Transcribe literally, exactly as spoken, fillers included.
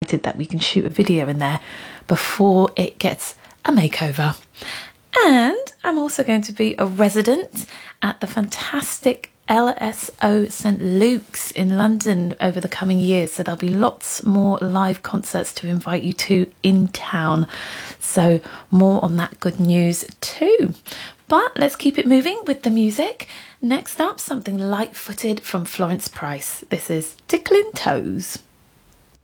excited that we can shoot a video in there before it gets a makeover. And I'm also going to be a resident at the fantastic L S O St Luke's in London over the coming years. So there'll be lots more live concerts to invite you to in town. So more on that good news too. But let's keep it moving with the music. Next up, something light-footed from Florence Price. This is Tickling Toes.